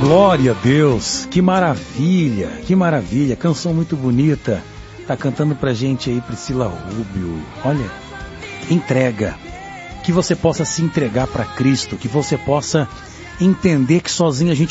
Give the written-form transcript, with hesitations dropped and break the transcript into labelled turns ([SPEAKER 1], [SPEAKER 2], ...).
[SPEAKER 1] Glória a Deus, que maravilha, canção muito bonita. Tá cantando pra gente aí Priscila Rubio. Olha, entrega, que você possa se entregar para Cristo, que você possa entender que sozinho a gente